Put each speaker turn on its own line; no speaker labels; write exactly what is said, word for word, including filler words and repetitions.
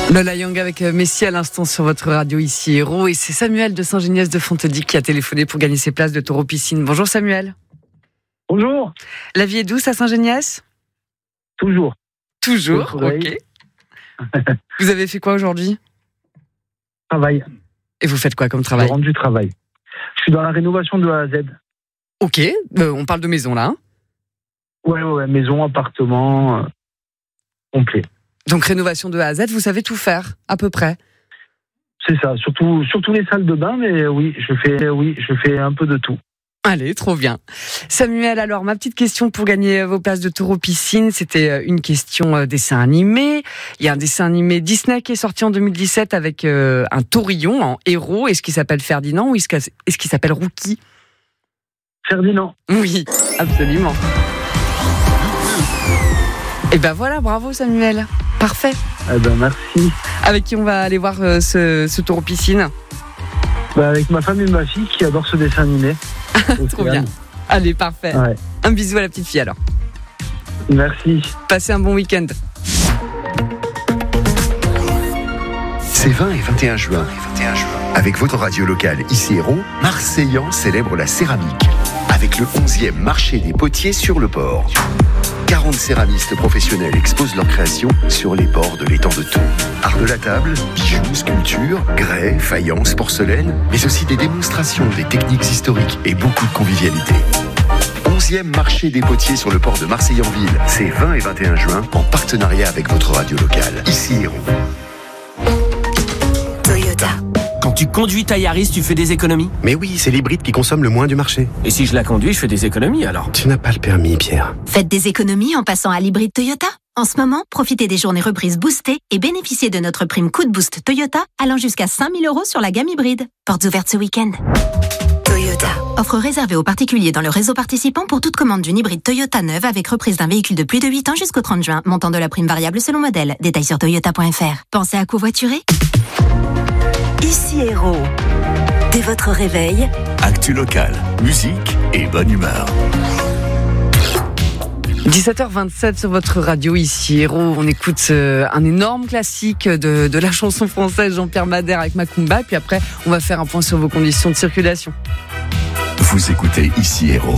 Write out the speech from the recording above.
Lola Young avec Messi à l'instant sur votre radio ici Héros. Et c'est Samuel de Saint-Geniès-de-Fontedic qui a téléphoné pour gagner ses places de Taureau Piscine. Bonjour Samuel.
Bonjour.
La vie est douce à Saint-Geniès ?
Toujours.
Toujours, ok. Vous avez fait quoi aujourd'hui ?
Travail.
Et vous faites quoi comme travail ?
Je rentre du travail. Je suis dans la rénovation de A à Z.
Ok, euh, on parle de maison là. Hein ?
Ouais, ouais, ouais, maison, appartement, euh, complet.
Donc rénovation de A à Z, vous savez tout faire, à peu près ?
C'est ça, surtout, surtout les salles de bain, mais oui, je fais, oui, je fais un peu de tout.
Allez, trop bien. Samuel, alors ma petite question pour gagner vos places de Taureau Piscine, c'était une question dessin animé. Il y a un dessin animé Disney qui est sorti en deux mille dix-sept avec euh, un taurillon en héros. Est-ce qu'il s'appelle Ferdinand ou est-ce qu'il s'appelle Rookie ?
Ferdinand.
Oui, absolument. Et ben voilà, bravo Samuel. Parfait.
Eh ben merci.
Avec qui on va aller voir euh, ce, ce Taureau Piscine ?
Bah, avec ma femme et ma fille qui adorent ce dessin animé.
Trop bien. Allez, parfait.
Ouais.
Un bisou à la petite fille alors.
Merci.
Passez un bon week-end.
Ces vingt et vingt et un juin, avec votre radio locale ici Héros, Marseillan célèbre la céramique avec le onzième marché des potiers sur le port. quarante céramistes professionnels exposent leurs créations sur les bords de l'étang de Thon. Art de la table, bijoux, sculptures, grès, faïence, porcelaine, mais aussi des démonstrations des techniques historiques et beaucoup de convivialité. onzième marché des potiers sur le port de Marseille-en-Ville, c'est vingt et vingt et un juin, en partenariat avec votre radio locale, ici Héros.
Toyota.
Quand tu conduis ta Yaris, tu fais des économies ?
Mais oui, c'est l'hybride qui consomme le moins du marché.
Et si je la conduis, je fais des économies alors ?
Tu n'as pas le permis, Pierre.
Faites des économies en passant à l'hybride Toyota. En ce moment, profitez des journées reprises boostées et bénéficiez de notre prime coup de boost Toyota allant jusqu'à cinq mille euros sur la gamme hybride. Portes ouvertes ce week-end. Toyota. Offre réservée aux particuliers dans le réseau participant pour toute commande d'une hybride Toyota neuve avec reprise d'un véhicule de plus de huit ans jusqu'au trente juin. Montant de la prime variable selon modèle. Détails sur toyota point f r. Pensez à covoiturer ?
Ici Héros. Dès votre réveil,
actu local, musique et bonne humeur.
dix-sept heures vingt-sept sur votre radio ici Héros. On écoute euh, un énorme classique de, de la chanson française Jean-Pierre Madère avec Macumba. Puis après, on va faire un point sur vos conditions de circulation.
Vous écoutez ici Héros.